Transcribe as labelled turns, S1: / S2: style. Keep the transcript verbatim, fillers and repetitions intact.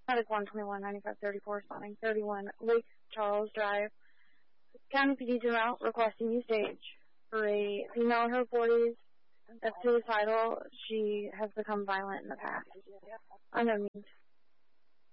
S1: Medic one twenty-one ninety-five thirty-four, responding thirty-one Lake Charles Drive. County P D route requesting you stage for a female in her forties that's suicidal. She has become violent in the past. Unknown means.